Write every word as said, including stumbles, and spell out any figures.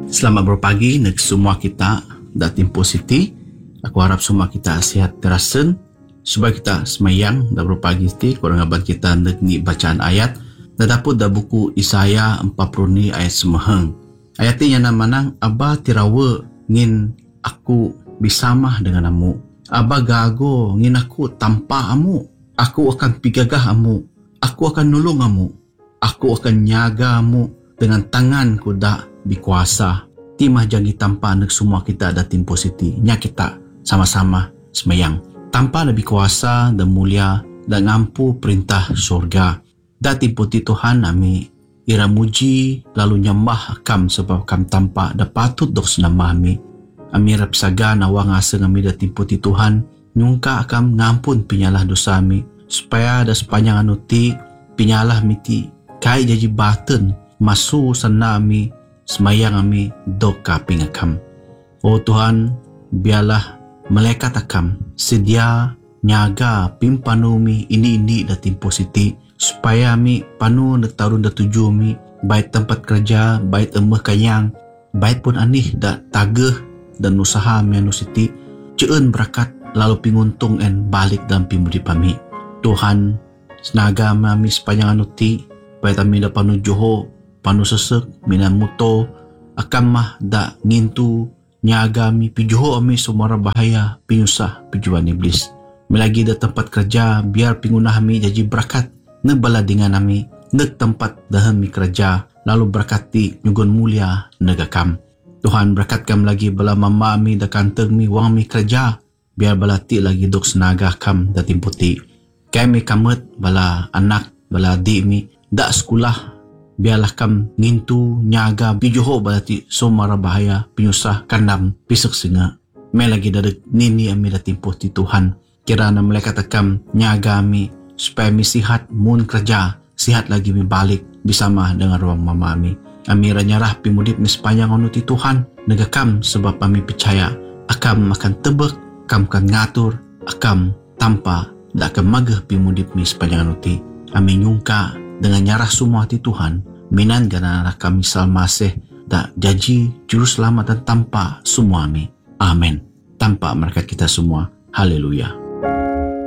Selamat berpagi nek semua kita da Tempo City. Aku harap semua kita sihat terasen. Supaya kita semayang da berpagi ti kurang abad kita nek ni bacaan ayat da dapur da buku Isaya empat puluh ni ayat semahang. Ayat ni yang manang aba tirawa ngin aku bisamah dengan amu. Aba gago ngin aku tanpa amu. Aku akan pigagah amu. Aku akan nolong amu. Aku akan nyaga amu dengan tanganku da bikuasa. Timah jangi tanpa nek semua kita ada Tempo City. Nya kita sama-sama semayang. Tanpa lebih kuasa dan mulia dan ngampu perintah surga. Da Tempo ti Tuhan ami ira muji lalu nyembah akam sebab kam tanpa da patut dok senamah ami. Ami rap saga nawang aseng ami da Tempo ti Tuhan. Nyungka akam ngampun pinyalah dosa ami. Supaya da sepanjang anu ti pinyalah miti kai jaji baten masu sana ami semayang ami dok kaping akam. Oh Tuhan, biarlah malaikat akam sedia nyaga pimpanu mi ini-ini da Tempo City supaya mi panu nek tarun da tuju mi baik tempat kerja, baik emeh kayang, baik pun anih da tageh dan usaha mi anu City ceun berakat lalu pinguntung en balik dalam pimudi pami. Tuhan, senaga mi sepanjang anu ti baik kami da panu Johor panu sesek minan muto akam mah da ngintu nyaga mi pijuho ami sumara bahaya pinyusah pijuan iblis. Melagi da tempat kerja biar pingunah mi jaji berakat ne baladingan ami ne tempat dahem mi kerja lalu berakati nyugon mulia negakam. Tuhan berakatkan lagi bala mama mi da kanteng mi wang mi kerja biar balati lagi dok senaga kam da Tempo ti. Kami kamet bala anak bala adik mi da sekolah biarlah kam ngintu nyaga bijoho balati somara bahaya pinyusah kanam pisek singa. May lagi dadeg nini ami da Tempo ti Tuhan. Kirana malaikat akam nyaga ami supaya mi sihat mun kerja, sihat lagi mi balik bersama dengan ruang mama ami. Ami ranyarah pimudip mi sepanjang anu ti Tuhan negakam sebab kami percaya akam akan tebek, akam akan ngatur, akam tanpa da akan mageh pimudip mi sepanjang anu ti. Ami nyungka dengan nyarah semua ti Tuhan minan ganana kami salmaseh da janji juru selamat dan tanpa semua ami. Amin. Tanpa berkat kita semua. Haleluya.